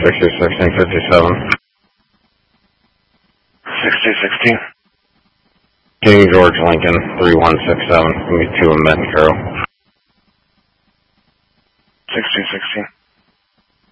601657. 6016. King George Lincoln 3167. Give me 2 in Metcalfe. 6016.